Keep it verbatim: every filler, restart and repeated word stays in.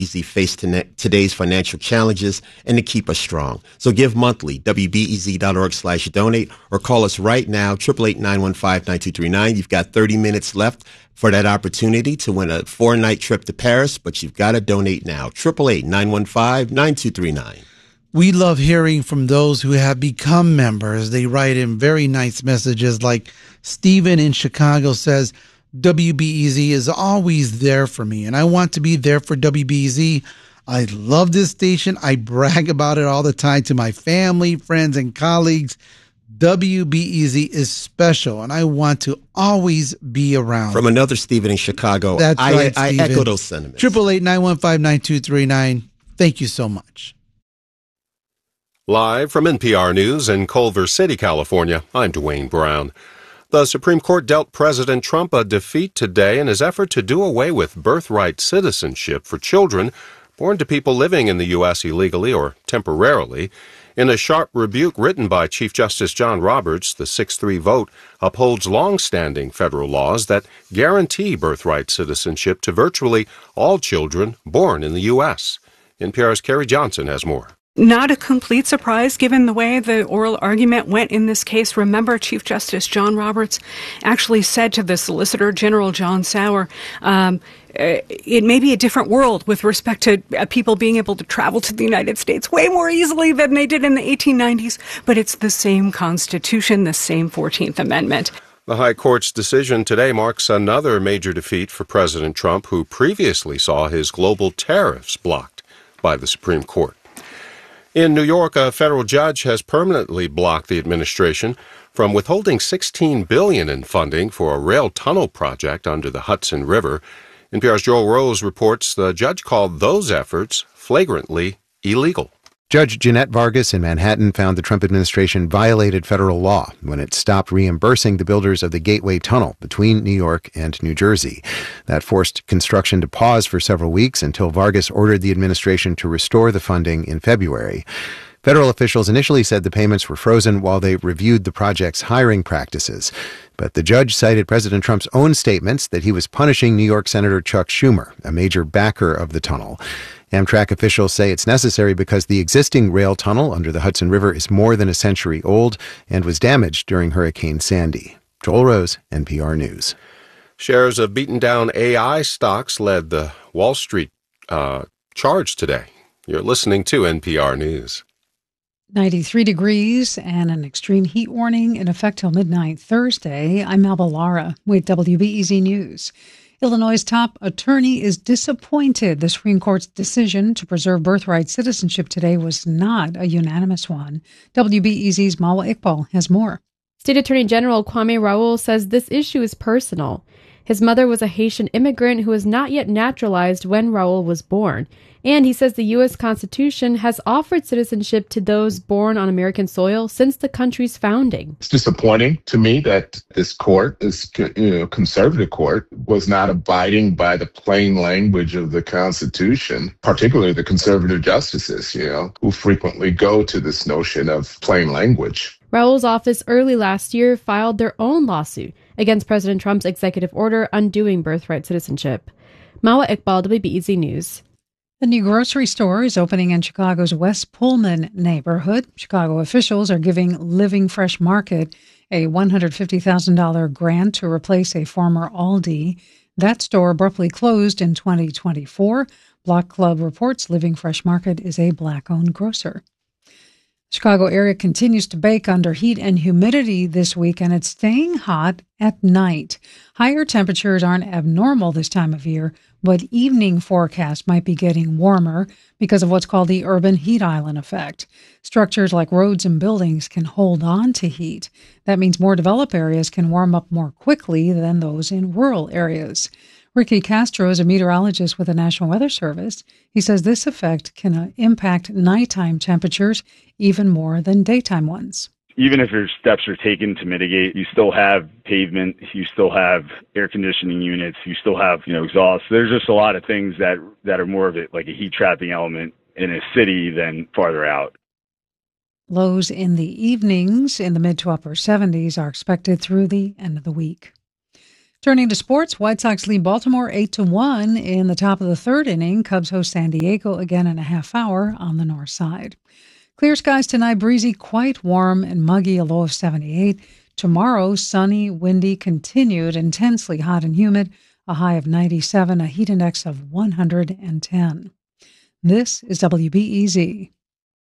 Easy face to today's financial challenges and to keep us strong. So give monthly, W B E Z dot org slash donate, or call us right now, eight eight eight, nine one five, nine two three nine. You've got thirty minutes left for that opportunity to win a four-night trip to Paris, but you've got to donate now. eight eight eight, nine one five, nine two three nine. We love hearing from those who have become members. They write in very nice messages, like Stephen in Chicago says, W B E Z is always there for me, and I want to be there for W B E Z. I love this station. I brag about it all the time to my family, friends, and colleagues. W B E Z is special, and I want to always be around. From another Stephen in Chicago, That's I, right, I Stephen. echo those sentiments. eight eight eight, nine one five, nine two three nine. Thank you so much. Live from N P R News in Culver City, California, I'm Dwayne Brown. The Supreme Court dealt President Trump a defeat today in his effort to do away with birthright citizenship for children born to people living in the U S illegally or temporarily. In a sharp rebuke written by Chief Justice John Roberts, the six three vote upholds long-standing federal laws that guarantee birthright citizenship to virtually all children born in the U S. N P R's Carrie Johnson has more. Not a complete surprise given the way the oral argument went in this case. Remember, Chief Justice John Roberts actually said to the Solicitor General John Sauer, um, it may be a different world with respect to uh, people being able to travel to the United States way more easily than they did in the eighteen nineties, but it's the same Constitution, the same fourteenth Amendment. The High Court's decision today marks another major defeat for President Trump, who previously saw his global tariffs blocked by the Supreme Court. In New York, a federal judge has permanently blocked the administration from withholding sixteen billion dollars in funding for a rail tunnel project under the Hudson River. N P R's Joel Rose reports the judge called those efforts flagrantly illegal. Judge Jeanette Vargas in Manhattan found the Trump administration violated federal law when it stopped reimbursing the builders of the Gateway Tunnel between New York and New Jersey. That forced construction to pause for several weeks until Vargas ordered the administration to restore the funding in February. Federal officials initially said the payments were frozen while they reviewed the project's hiring practices. But the judge cited President Trump's own statements that he was punishing New York Senator Chuck Schumer, a major backer of the tunnel. Amtrak officials say it's necessary because the existing rail tunnel under the Hudson River is more than a century old and was damaged during Hurricane Sandy. Joel Rose, N P R News. Shares of beaten-down A I stocks led the Wall Street uh, charge today. You're listening to N P R News. ninety-three degrees and an extreme heat warning in effect till midnight Thursday. I'm Alba Lara with W B E Z News. Illinois' top attorney is disappointed the Supreme Court's decision to preserve birthright citizenship today was not a unanimous one. W B E Z's Mawa Iqbal has more. State Attorney General Kwame Raoul says this issue is personal. His mother was a Haitian immigrant who was not yet naturalized when Raoul was born. And he says the U S Constitution has offered citizenship to those born on American soil since the country's founding. It's disappointing to me that this court, this you know, conservative court, was not abiding by the plain language of the Constitution, particularly the conservative justices, you know, who frequently go to this notion of plain language. Raoul's office early last year filed their own lawsuit against President Trump's executive order undoing birthright citizenship. Mawa Iqbal, W B E Z News. A new grocery store is opening in Chicago's West Pullman neighborhood. Chicago officials are giving Living Fresh Market a one hundred fifty thousand dollars grant to replace a former Aldi. That store abruptly closed in twenty twenty-four. Block Club reports Living Fresh Market is a black-owned grocer. Chicago area continues to bake under heat and humidity this week, and it's staying hot at night. Higher temperatures aren't abnormal this time of year, but evening forecasts might be getting warmer because of what's called the urban heat island effect. Structures like roads and buildings can hold on to heat. That means more developed areas can warm up more quickly than those in rural areas. Ricky Castro is a meteorologist with the National Weather Service. He says this effect can uh, impact nighttime temperatures even more than daytime ones. Even if your steps are taken to mitigate, you still have pavement, you still have air conditioning units, you still have, you know, exhaust. There's just a lot of things that, that are more of it like a heat trapping element in a city than farther out. Lows in the evenings in the mid to upper seventies are expected through the end of the week. Turning to sports, White Sox lead Baltimore eight to one in the top of the third inning. Cubs host San Diego again in a half hour on the north side. Clear skies tonight, breezy, quite warm and muggy, a low of seventy-eight. Tomorrow, sunny, windy, continued, intensely hot and humid, a high of ninety-seven, a heat index of one hundred ten. This is W B E Z.